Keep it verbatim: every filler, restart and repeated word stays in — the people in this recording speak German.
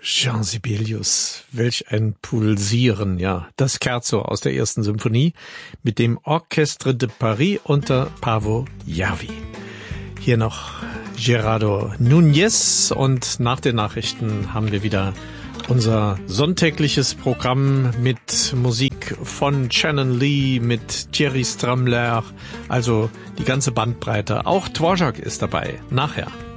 Jean Sibelius, welch ein Pulsieren, ja. Das Scherzo aus der ersten Symphonie mit dem Orchestre de Paris unter Paavo Järvi. Hier noch Gerardo Núñez und nach den Nachrichten haben wir wieder unser sonntägliches Programm mit Musik von Shannon Lee, mit Thierry Stramler, also die ganze Bandbreite. Auch Dvorak ist dabei, nachher.